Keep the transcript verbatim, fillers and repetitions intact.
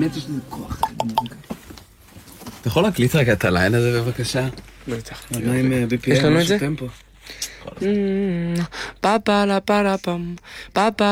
באמת יש לנו כוח. אתה יכול להקליט רגע את הליין הזה בבקשה? בטח. עדיין בי פי יש אם, לנו את משהו זה? טמפו. פה פה לה פה לה פם פה פה